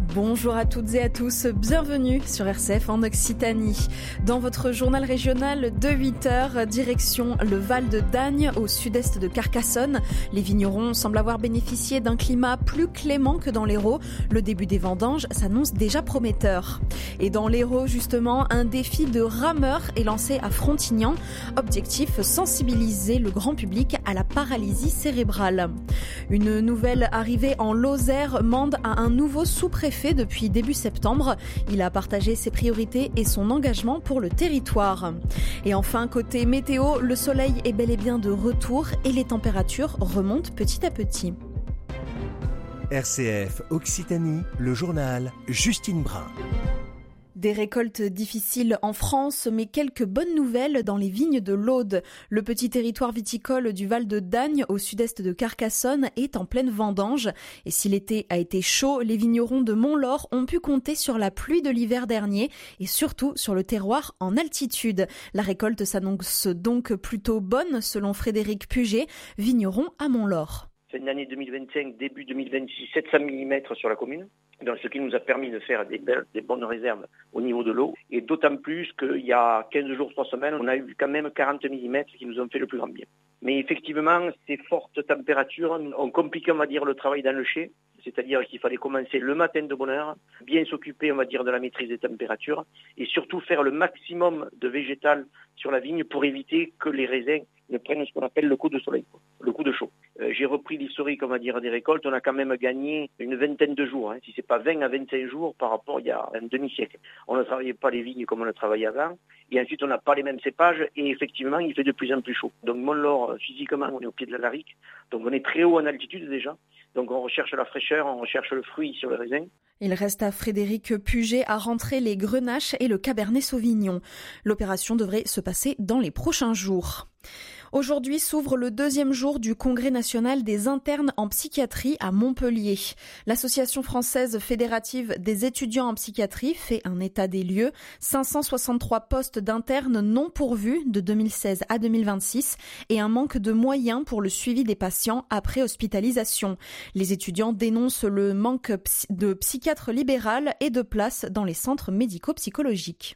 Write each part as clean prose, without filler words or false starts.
Bonjour à toutes et à tous, bienvenue sur RCF en Occitanie. Dans votre journal régional de 8h, direction le Val de Dagne au sud-est de Carcassonne. Les vignerons semblent avoir bénéficié d'un climat plus clément que dans l'Hérault. Le début des vendanges s'annonce déjà prometteur. Et dans l'Hérault, justement, un défi de rameur est lancé à Frontignan. Objectif, sensibiliser le grand public à la paralysie cérébrale. Une nouvelle arrivée en Lozère, Mende a un nouveau sous-préfet depuis début septembre. Il a partagé ses priorités et son engagement pour le territoire. Et enfin, côté météo, le soleil est bel et bien de retour et les températures remontent petit à petit. RCF Occitanie, le journal Justine Brun. Des récoltes difficiles en France, mais quelques bonnes nouvelles dans les vignes de l'Aude. Le petit territoire viticole du Val de Dagne, au sud-est de Carcassonne, est en pleine vendange. Et si l'été a été chaud, les vignerons de Montlore ont pu compter sur la pluie de l'hiver dernier et surtout sur le terroir en altitude. La récolte s'annonce donc plutôt bonne, selon Frédéric Puget, vigneron à Montlore. C'est une année 2025, début 2026, 700 mm sur la commune. Donc, ce qui nous a permis de faire des bonnes réserves au niveau de l'eau. Et d'autant plus qu'il y a 15 jours, 3 semaines, on a eu quand même 40 mm qui nous ont fait le plus grand bien. Mais effectivement, ces fortes températures ont compliqué, on va dire, le travail dans le chai. C'est-à-dire qu'il fallait commencer le matin de bonne heure, bien s'occuper, on va dire, de la maîtrise des températures et surtout faire le maximum de végétal sur la vigne pour éviter que les raisins ne prennent ce qu'on appelle le coup de soleil, le coup de chaud. J'ai repris l'historique, on va dire, des récoltes. On a quand même gagné une vingtaine de jours, si c'est pas 20 à 25 jours par rapport à il y a un demi-siècle. On ne travaillait pas les vignes comme on le travaillait avant. Et ensuite, on n'a pas les mêmes cépages et effectivement, il fait de plus en plus chaud. Donc, Montlore, physiquement, on est au pied de la Larique. Donc, on est très haut en altitude déjà. Donc, on recherche la fraîcheur, on recherche le fruit sur le raisin. Il reste à Frédéric Puget à rentrer les Grenaches et le Cabernet Sauvignon. L'opération devrait se passer dans les prochains jours. Aujourd'hui s'ouvre le deuxième jour du Congrès national des internes en psychiatrie à Montpellier. L'Association française fédérative des étudiants en psychiatrie fait un état des lieux. 563 postes d'internes non pourvus de 2016 à 2026 et un manque de moyens pour le suivi des patients après hospitalisation. Les étudiants dénoncent le manque de psychiatres libérales et de places dans les centres médico-psychologiques.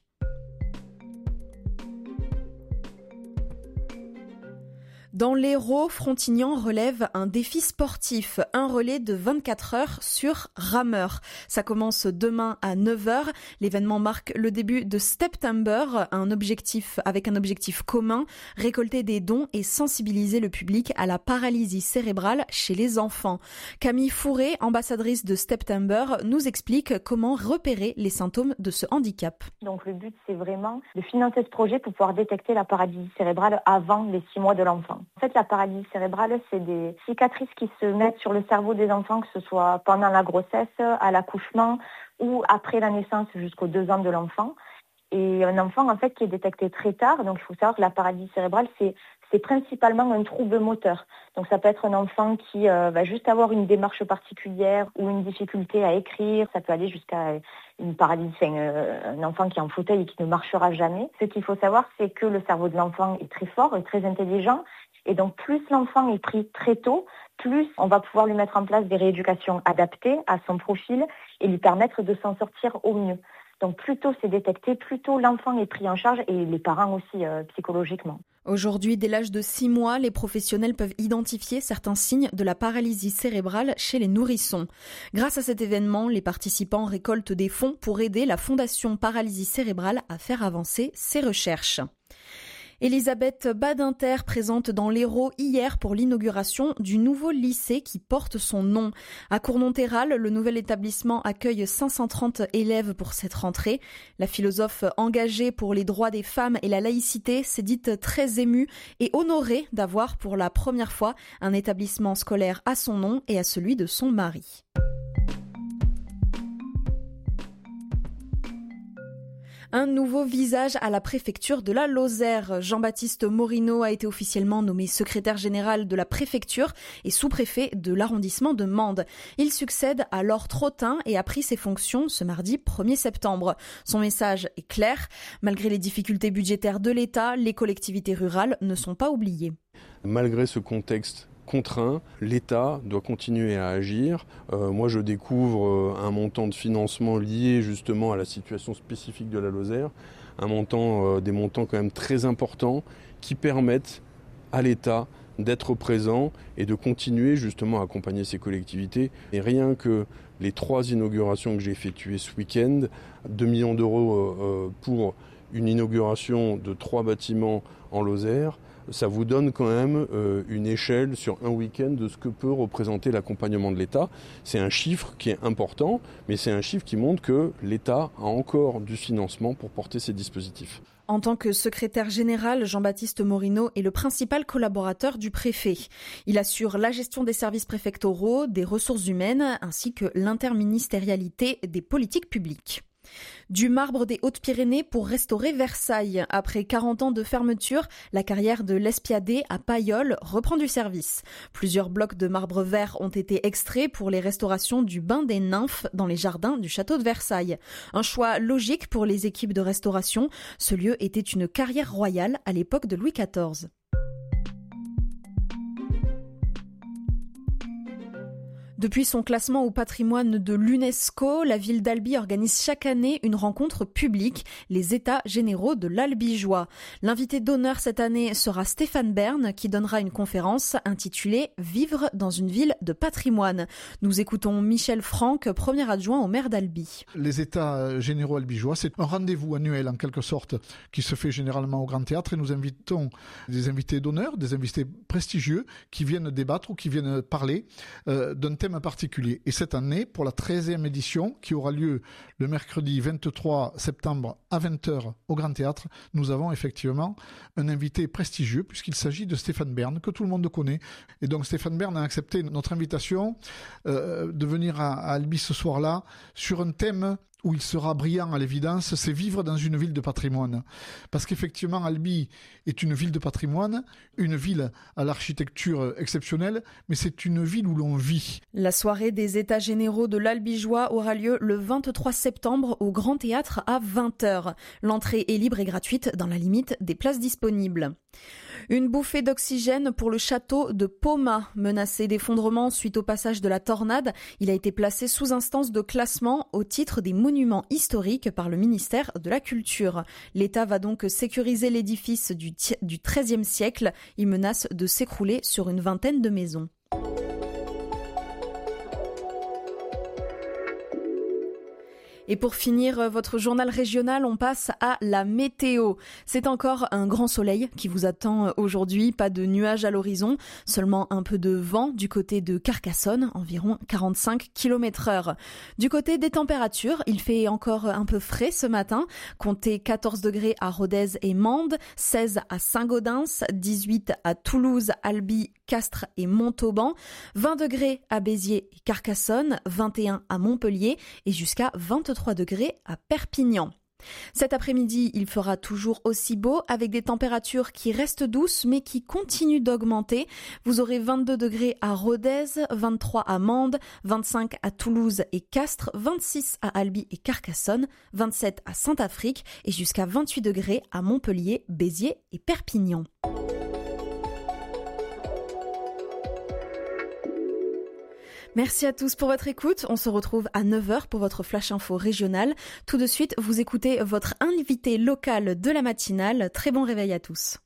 Dans l'Hérault, Frontignan relève un défi sportif, un relais de 24 heures sur rameur. Ça commence demain à 9h. L'événement marque le début de Steptember, avec un objectif commun, récolter des dons et sensibiliser le public à la paralysie cérébrale chez les enfants. Camille Fourré, ambassadrice de Steptember, nous explique comment repérer les symptômes de ce handicap. Donc le but, c'est vraiment de financer ce projet pour pouvoir détecter la paralysie cérébrale avant les 6 mois de l'enfant. En fait, la paralysie cérébrale, c'est des cicatrices qui se mettent sur le cerveau des enfants, que ce soit pendant la grossesse, à l'accouchement ou après la naissance jusqu'aux 2 ans de l'enfant. Et un enfant, en fait, qui est détecté très tard, donc il faut savoir que la paralysie cérébrale, c'est principalement un trouble moteur. Donc ça peut être un enfant qui va juste avoir une démarche particulière ou une difficulté à écrire. Ça peut aller jusqu'à une paralysie, un enfant qui est en fauteuil et qui ne marchera jamais. Ce qu'il faut savoir, c'est que le cerveau de l'enfant est très fort et très intelligent. Et donc, plus l'enfant est pris très tôt, plus on va pouvoir lui mettre en place des rééducations adaptées à son profil et lui permettre de s'en sortir au mieux. Donc, plus tôt c'est détecté, plus tôt l'enfant est pris en charge et les parents aussi psychologiquement. Aujourd'hui, dès l'âge de 6 mois, les professionnels peuvent identifier certains signes de la paralysie cérébrale chez les nourrissons. Grâce à cet événement, les participants récoltent des fonds pour aider la Fondation Paralysie Cérébrale à faire avancer ses recherches. Elisabeth Badinter présente dans l'Hérault hier pour l'inauguration du nouveau lycée qui porte son nom. À Cournonterral, le nouvel établissement accueille 530 élèves pour cette rentrée. La philosophe engagée pour les droits des femmes et la laïcité s'est dite très émue et honorée d'avoir pour la première fois un établissement scolaire à son nom et à celui de son mari. Un nouveau visage à la préfecture de la Lozère. Jean-Baptiste Morinot a été officiellement nommé secrétaire général de la préfecture et sous-préfet de l'arrondissement de Mende. Il succède à Laure Trottin et a pris ses fonctions ce mardi 1er septembre. Son message est clair. Malgré les difficultés budgétaires de l'État, les collectivités rurales ne sont pas oubliées. Malgré ce contexte contraint, l'État doit continuer à agir. Moi, je découvre un montant de financement lié justement à la situation spécifique de la Lozère, des montants quand même très importants qui permettent à l'État d'être présent et de continuer justement à accompagner ces collectivités. Et rien que les 3 inaugurations que j'ai effectuées ce week-end, 2 millions d'euros pour une inauguration de 3 bâtiments en Lozère, ça vous donne quand même une échelle sur un week-end de ce que peut représenter l'accompagnement de l'État. C'est un chiffre qui est important, mais c'est un chiffre qui montre que l'État a encore du financement pour porter ces dispositifs. En tant que secrétaire général, Jean-Baptiste Morino est le principal collaborateur du préfet. Il assure la gestion des services préfectoraux, des ressources humaines, ainsi que l'interministérialité des politiques publiques. Du marbre des Hautes-Pyrénées pour restaurer Versailles. Après 40 ans de fermeture, la carrière de l'Espiadé à Pailleul reprend du service. Plusieurs blocs de marbre vert ont été extraits pour les restaurations du bain des nymphes dans les jardins du château de Versailles. Un choix logique pour les équipes de restauration. Ce lieu était une carrière royale à l'époque de Louis XIV. Depuis son classement au patrimoine de l'UNESCO, la ville d'Albi organise chaque année une rencontre publique, les États généraux de l'Albigeois. L'invité d'honneur cette année sera Stéphane Bern qui donnera une conférence intitulée « Vivre dans une ville de patrimoine ». Nous écoutons Michel Franck, premier adjoint au maire d'Albi. Les États généraux albigeois, c'est un rendez-vous annuel en quelque sorte qui se fait généralement au Grand Théâtre et nous invitons des invités d'honneur, des invités prestigieux qui viennent débattre ou qui viennent parler d'un thème particulier. Et cette année, pour la 13e édition, qui aura lieu le mercredi 23 septembre à 20h au Grand Théâtre, nous avons effectivement un invité prestigieux, puisqu'il s'agit de Stéphane Bern, que tout le monde connaît. Et donc Stéphane Bern a accepté notre invitation de venir à Albi ce soir-là sur un thème où il sera brillant à l'évidence, c'est vivre dans une ville de patrimoine. Parce qu'effectivement, Albi est une ville de patrimoine, une ville à l'architecture exceptionnelle, mais c'est une ville où l'on vit. La soirée des États généraux de l'Albigeois aura lieu le 23 septembre au Grand Théâtre à 20h. L'entrée est libre et gratuite dans la limite des places disponibles. Une bouffée d'oxygène pour le château de Poma, menacé d'effondrement suite au passage de la tornade. Il a été placé sous instance de classement au titre des monuments historiques par le ministère de la Culture. L'État va donc sécuriser l'édifice du XIIIe siècle. Il menace de s'écrouler sur une vingtaine de maisons. Et pour finir votre journal régional, on passe à la météo. C'est encore un grand soleil qui vous attend aujourd'hui, pas de nuages à l'horizon, seulement un peu de vent du côté de Carcassonne, environ 45 km/h. Du côté des températures, il fait encore un peu frais ce matin, comptez 14 degrés à Rodez et Mende, 16 à Saint-Gaudens, 18 à Toulouse, Albi, Castres et Montauban, 20 degrés à Béziers et Carcassonne, 21 à Montpellier et jusqu'à 23 degrés à Perpignan. Cet après-midi, il fera toujours aussi beau avec des températures qui restent douces mais qui continuent d'augmenter. Vous aurez 22 degrés à Rodez, 23 à Mende, 25 à Toulouse et Castres, 26 à Albi et Carcassonne, 27 à Saint-Affrique et jusqu'à 28 degrés à Montpellier, Béziers et Perpignan. Merci à tous pour votre écoute. On se retrouve à 9h pour votre Flash Info régional. Tout de suite, vous écoutez votre invité local de la matinale. Très bon réveil à tous.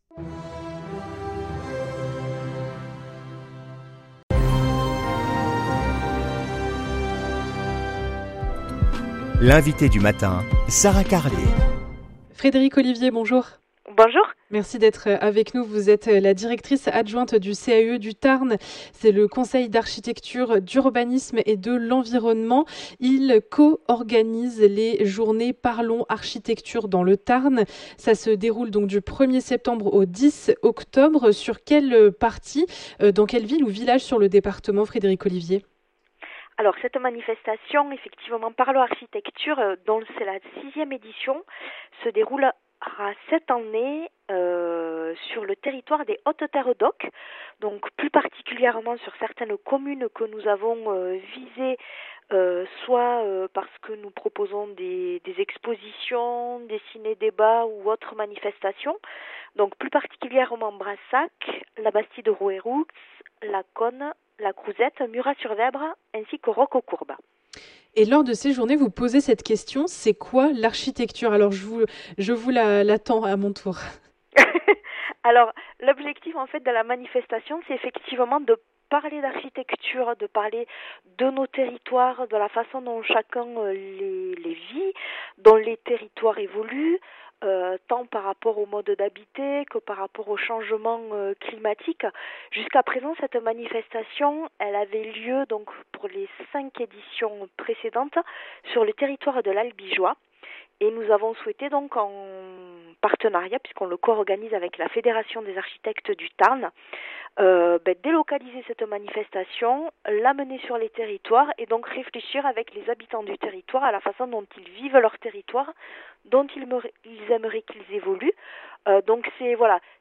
L'invité du matin, Sarah Carlier. Frédéric Olivier, bonjour. Bonjour. Merci d'être avec nous. Vous êtes la directrice adjointe du CAE du Tarn. C'est le Conseil d'architecture, d'urbanisme et de l'environnement. Il co-organise les journées Parlons architecture dans le Tarn. Ça se déroule donc du 1er septembre au 10 octobre. Sur quelle partie, dans quelle ville ou village sur le département, Frédéric Olivier ? Alors cette manifestation, effectivement, Parlons architecture, dont c'est la 6e édition, se déroule cette année sur le territoire des Hautes-Terres d'Oc, donc plus particulièrement sur certaines communes que nous avons visées soit parce que nous proposons des expositions, des ciné-débats ou autres manifestations. Donc plus particulièrement Brassac, la Bastide de Rouerou, la Cône, la Crouzette, Murat-sur-Vèbre ainsi que Roquecourbe. Et lors de ces journées, vous posez cette question, c'est quoi l'architecture ? Alors je vous l'attends à mon tour. Alors l'objectif en fait de la manifestation, c'est effectivement de parler d'architecture, de parler de nos territoires, de la façon dont chacun les vit, dont les territoires évoluent, tant par rapport au mode d'habiter que par rapport au changement climatique. Jusqu'à présent, cette manifestation, elle avait lieu donc pour les 5 éditions précédentes sur le territoire de l'Albigeois. Et nous avons souhaité donc en partenariat, puisqu'on le co-organise avec la Fédération des architectes du Tarn, délocaliser cette manifestation, l'amener sur les territoires et donc réfléchir avec les habitants du territoire à la façon dont ils vivent leur territoire, dont ils aimeraient qu'ils évoluent. Donc